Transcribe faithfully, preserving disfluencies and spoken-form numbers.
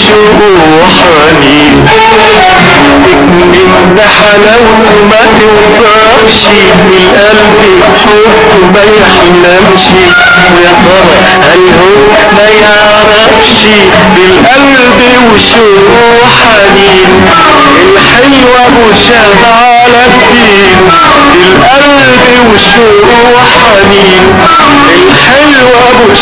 وشوق وحنين ان حلاوته ما توصفش القلب حبه ما يحلمش يا ترى هل هو ما يعرفش بالقلب وشوق وحنين الحلوة مشاهد على الدين القلب وشوق وحنين الحلوة